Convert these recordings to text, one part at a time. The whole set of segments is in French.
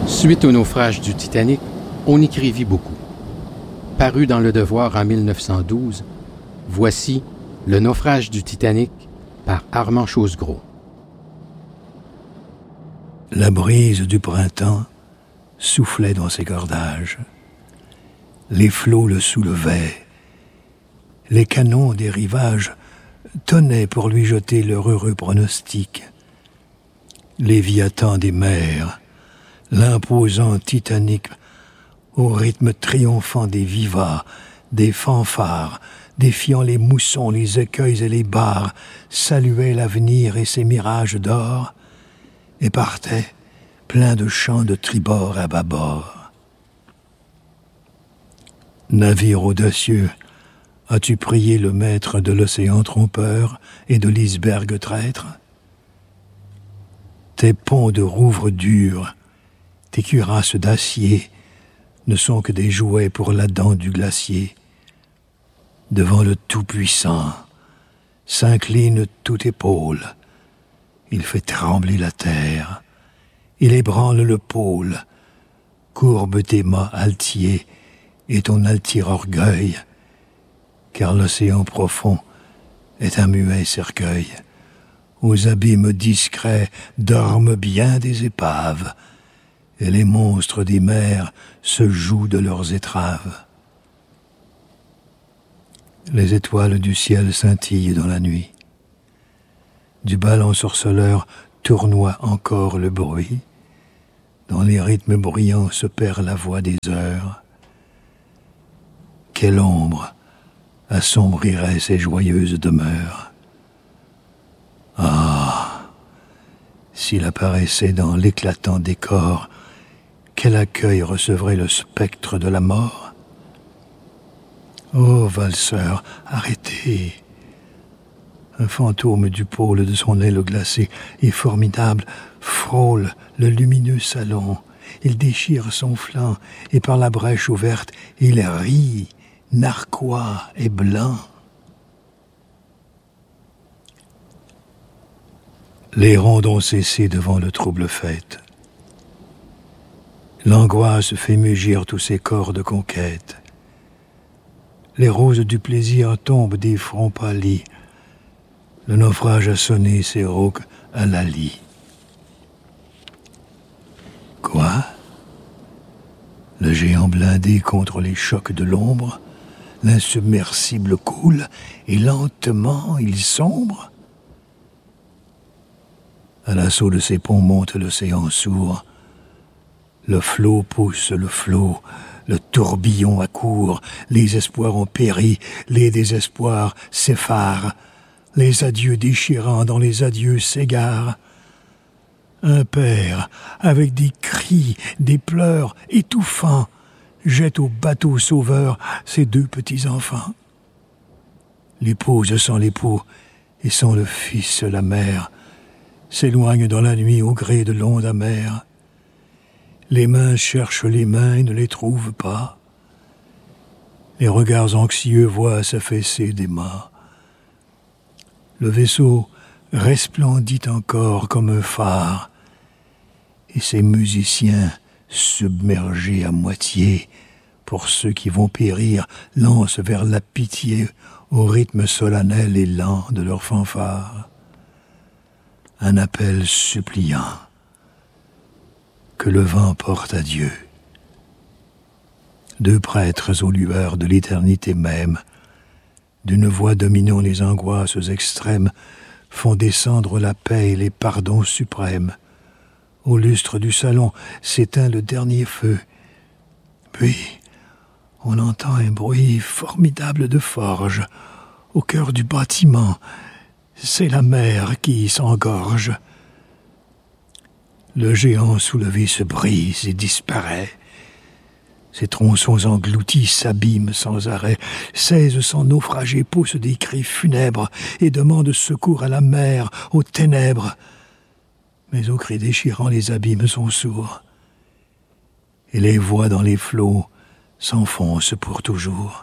Suite au naufrage du Titanic, on écrivit beaucoup. Paru dans Le Devoir en 1912, voici Le naufrage du Titanic par Armand Chosgros. La brise du printemps soufflait dans ses cordages. Les flots le soulevaient. Les canons des rivages tonnaient pour lui jeter leur heureux pronostic. Léviathan des mers, l'imposant Titanic, au rythme triomphant des vivats, des fanfares, défiant les moussons, les écueils et les barres, saluait l'avenir et ses mirages d'or, et partait plein de chants de tribord à bâbord. Navire audacieux, as-tu prié le maître de l'océan trompeur et de l'iceberg traître? Tes ponts de rouvre durs, tes cuirasses d'acier ne sont que des jouets pour la dent du glacier. Devant le Tout-Puissant s'incline toute épaule. Il fait trembler la terre, il ébranle le pôle, courbe tes mâts altiers et ton altier orgueil, car l'océan profond est un muet cercueil. Aux abîmes discrets dorment bien des épaves, et les monstres des mers se jouent de leurs étraves. Les étoiles du ciel scintillent dans la nuit. Du bal ensorceleur tournoie encore le bruit. Dans les rythmes brillants se perd la voix des heures. Quelle ombre assombrirait ces joyeuses demeures? Ah, s'il apparaissait dans l'éclatant décor, quel accueil recevrait le spectre de la mort? Ô valseur, arrêtez! Un fantôme du pôle de son aile glacée et formidable frôle le lumineux salon. Il déchire son flanc et par la brèche ouverte, il rit, narquois et blanc. Les rondes ont cessé devant le trouble fête. L'angoisse fait mugir tous ces corps de conquête. Les roses du plaisir tombent des fronts pâlis. Le naufrage a sonné ses rauques à la lie. Quoi? Le géant blindé contre les chocs de l'ombre, l'insubmersible coule et lentement il sombre? À l'assaut de ces ponts monte l'océan sourd. Le flot pousse le flot, le tourbillon accourt, les espoirs ont péri, les désespoirs s'effarent, les adieux déchirants dans les adieux s'égarent. Un père, avec des cris, des pleurs étouffants, jette au bateau sauveur ses deux petits-enfants. L'épouse sans l'époux et sans le fils la mère s'éloignent dans la nuit au gré de l'onde amère. Les mains cherchent les mains et ne les trouvent pas. Les regards anxieux voient s'affaisser des mâts. Le vaisseau resplendit encore comme un phare, et ces musiciens, submergés à moitié, pour ceux qui vont périr, lancent vers la pitié au rythme solennel et lent de leur fanfare un appel suppliant que le vent porte à Dieu. Deux prêtres aux lueurs de l'éternité même, d'une voix dominant les angoisses extrêmes, font descendre la paix et les pardons suprêmes. Au lustre du salon s'éteint le dernier feu. Puis, on entend un bruit formidable de forge. Au cœur du bâtiment, c'est la mer qui s'engorge. Le géant soulevé se brise et disparaît. Ses tronçons engloutis s'abîment sans arrêt. 1600 naufragés poussent des cris funèbres et demandent secours à la mer, aux ténèbres. Mais aux cris déchirants, les abîmes sont sourds. Et les voix dans les flots s'enfoncent pour toujours.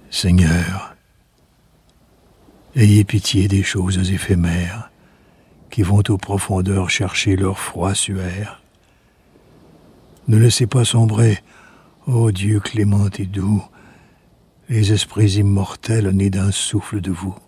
Seigneur, ayez pitié des choses éphémères qui vont aux profondeurs chercher leur froid suaire. Ne laissez pas sombrer, ô Dieu clément et doux, les esprits immortels nés d'un souffle de vous.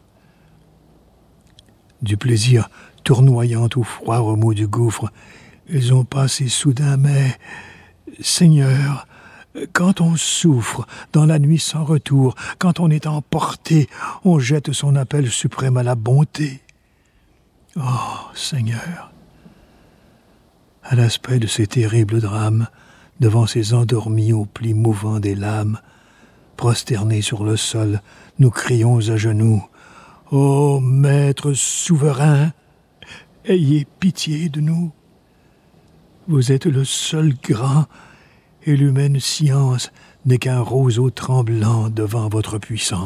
Du plaisir tournoyant au froid remous du gouffre, ils ont passé soudain, mais, Seigneur, quand on souffre dans la nuit sans retour, quand on est emporté, on jette son appel suprême à la bonté. Oh, Seigneur, à l'aspect de ces terribles drames, devant ces endormis aux plis mouvants des lames, prosternés sur le sol, nous crions à genoux, « Ô Maître souverain, ayez pitié de nous. Vous êtes le seul grand, et l'humaine science n'est qu'un roseau tremblant devant votre puissance. »